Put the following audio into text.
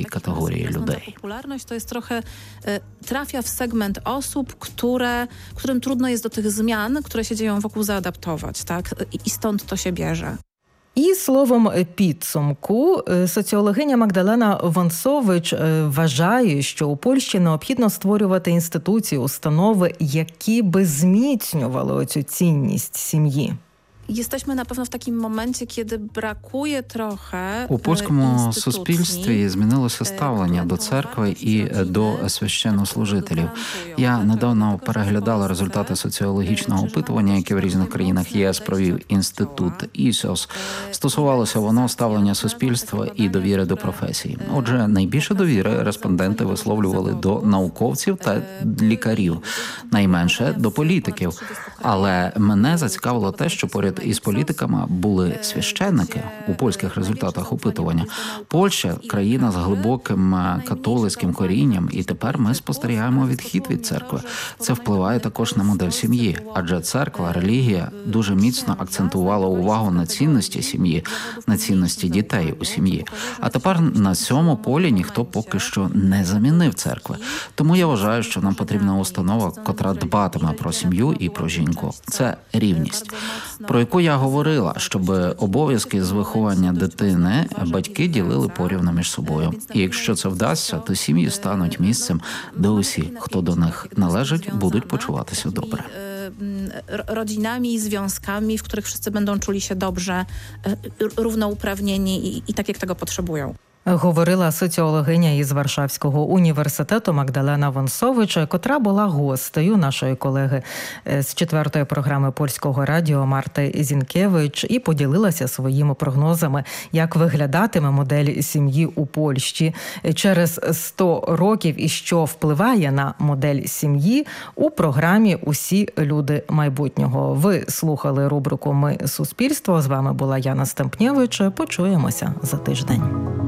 категорії людей. Popularność to jest trochę trafia w segment osób, którym trudno jest do tych zmian, które się dzieją wokół, zaadaptować, tak? I stąd to się bierze. І словом підсумку, соціологиня Магдалена Вонсович вважає, що у Польщі необхідно створювати інституції, установи, які би зміцнювали оцю цінність сім'ї. Jesteśmy na pewno w takim momencie, kiedy brakuje trochę У польському суспільстві змінилося ставлення до церкви і до священнослужителів. Я недавно переглядала результати соціологічного опитування, яке в різних країнах ЄС провів інститут ІСОС. Стосувалося воно ставлення суспільства і довіри до професії. Отже, найбільше довіри респонденти висловлювали до науковців та лікарів, найменше до політиків. Але мене зацікавило те, що поряд із політиками були священники у польських результатах опитування. Польща – країна з глибоким католицьким корінням, і тепер ми спостерігаємо відхід від церкви. Це впливає також на модель сім'ї, адже церква, релігія дуже міцно акцентувала увагу на цінності сім'ї, на цінності дітей у сім'ї. А тепер на цьому полі ніхто поки що не замінив церкви. Тому я вважаю, що нам потрібна установа, котра дбатиме про сім'ю і про жінку. Це рівність, про яку я говорила, щоб обов'язки з виховання дитини батьки ділили порівну між собою. І якщо це вдасться, то сім'ї стануть місцем, де усі, хто до них належить, будуть почуватися добре. Rodzinami i związkami, w których wszyscy będą czuli się dobrze, równouprawnieni i tak, jak tego potrzebują. Говорила соціологиня із Варшавського університету Магдалена Вонсович, котра була гостею нашої колеги з 4-ї програми Польського радіо Марти Зінкевич і поділилася своїми прогнозами, як виглядатиме модель сім'ї у Польщі через 100 років і що впливає на модель сім'ї у програмі «Усі люди майбутнього». Ви слухали рубрику «Ми – суспільство». З вами була Яна Стемпнєвич. Почуємося за тиждень.